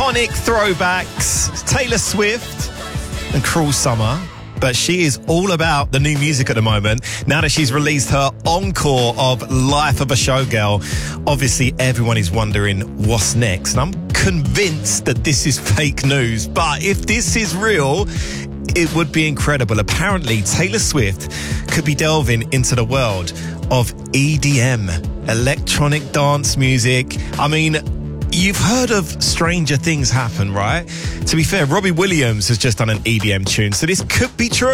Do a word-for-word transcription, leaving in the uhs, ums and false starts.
iconic throwbacks, Taylor Swift and Cruel Summer. But she is all about the new music at the moment. Now that she's released her encore of Life of a Showgirl, obviously everyone is wondering what's next. And I'm convinced that this is fake news. But if this is real, it would be incredible. Apparently, Taylor Swift could be delving into the world of E D M, electronic dance music. I mean, you've heard of Stranger Things Happen, right? To be fair, Robbie Williams has just done an E D M tune, so this could be true.